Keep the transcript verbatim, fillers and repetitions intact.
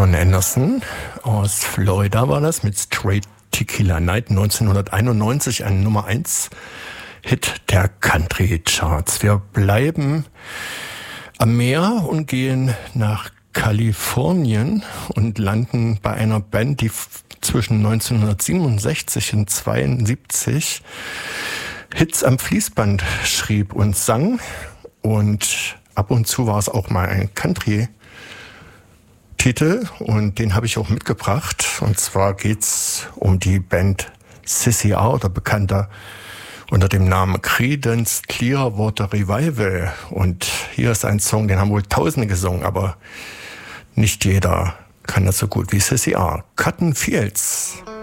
John Anderson aus Florida war das mit Straight Tequila Night neunzehnhunderteinundneunzig, ein Nummer eins Hit der Country Charts. Wir bleiben am Meer und gehen nach Kalifornien und landen bei einer Band, die zwischen neunzehnhundertsiebenundsechzig und zweiundsiebzig Hits am Fließband schrieb und sang. Und ab und zu war es auch mal ein Country-Titel und den habe ich auch mitgebracht. Und zwar geht's um die Band C C R oder bekannter unter dem Namen Creedence Clearwater Revival. Und hier ist ein Song, den haben wohl Tausende gesungen, aber nicht jeder kann das so gut wie C C R. Cotton Fields.